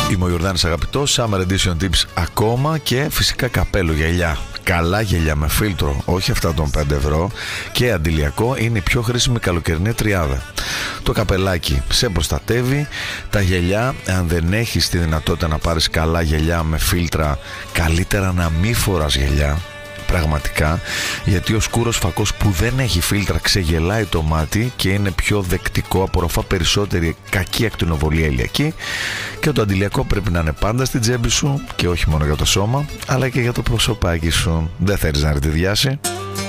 Είμαι ο Ιορδάνης αγαπητός, Summer Edition Tips ακόμα και φυσικά καπέλο, γυαλιά. Καλά γυαλιά με φίλτρο, όχι αυτά των 5 ευρώ, και αντιλιακό είναι η πιο χρήσιμη καλοκαιρινή τριάδα. Το καπελάκι σε προστατεύει, τα γυαλιά, αν δεν έχεις τη δυνατότητα να πάρεις καλά γυαλιά με φίλτρα, καλύτερα να μην φοράς γυαλιά. Πραγματικά, γιατί ο σκούρος φακός που δεν έχει φίλτρα ξεγελάει το μάτι και είναι πιο δεκτικό, απορροφά περισσότερη κακή ακτινοβολία ηλιακή, και το αντιλιακό πρέπει να είναι πάντα στην τσέπη σου και όχι μόνο για το σώμα αλλά και για το προσωπάκι σου. Δεν θέλεις να ρητιδιάσει.